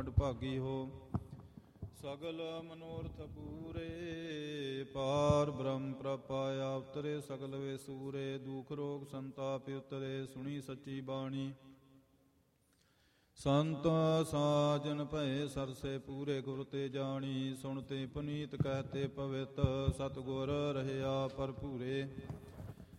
ਭਾਗੀ ਹੋ। ਸਗਲ ਮਨੋਰਥ ਪੂਰੇ ਪਾਰ ਬ੍ਰਹਮ ਪ੍ਰਪਾਇਆ ਉਤਰੇ ਸਗਲ ਵੇ ਸੂਰੇ। ਦੁਖ ਰੋਗ ਸੰਤਾਪ ਉਤਰੇ ਸੁਣੀ ਸੱਚੀ ਬਾਣੀ। ਸੰਤ ਸਾਜਨ ਭਏ ਸਰਸੇ ਪੂਰੇ ਗੁਰ ਤੇ ਜਾਣੀ। ਸੁਣਤੇ ਪੁਨੀਤ ਕਹਤੇ ਪਵਿੱਤ ਸਤਿਗੁਰ ਰਹਿਆ ਭਰਪੂਰੇ।